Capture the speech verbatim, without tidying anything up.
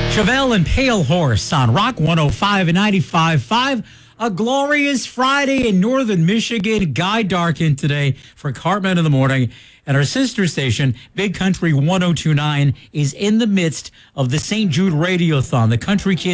Chevelle and Pale Horse on Rock one oh five and ninety-five point five. A glorious Friday in northern Michigan. Guy Darkin today for Cartman in the Morning. And our sister station, Big Country one oh two point nine, is in the midst of the Saint Jude Radiothon. The Country Kids